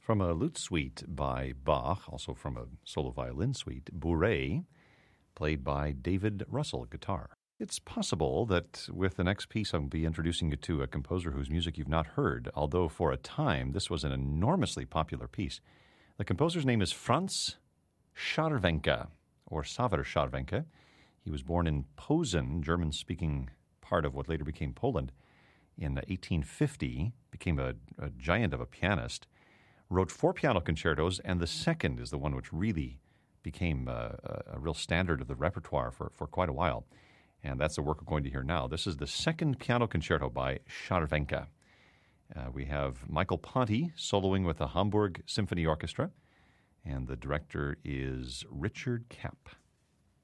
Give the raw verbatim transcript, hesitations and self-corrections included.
From a lute suite by Bach, also from a solo violin suite, Bourrée, played by David Russell, guitar. It's possible that with the next piece I'll be introducing you to a composer whose music you've not heard, although for a time this was an enormously popular piece. The composer's name is Franz Scharwenka, or Xaver Scharwenka. He was born in Posen, German-speaking part of what later became Poland, in eighteen fifty, became a, a giant of a pianist, wrote four piano concertos, and the second is the one which really became uh, a, a real standard of the repertoire for, for quite a while. And that's the work we're going to hear now. This is the second piano concerto by Scharwenka. Uh, we have Michael Ponti soloing with the Hamburg Symphony Orchestra, and the director is Richard Kapp.